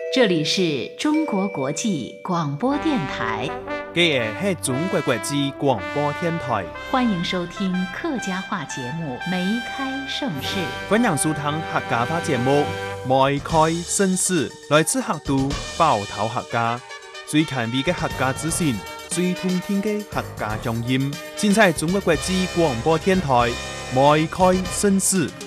这里是中国国际广播电台， 这是中国国际广播电台， 欢迎收听客家话节目《梅开盛世》。 欢迎收听客家话节目《梅开盛世》，来自客都包头客家，最前卫的客家资讯，最通天的客家乡音，尽在中国国际广播电台《梅开盛世》。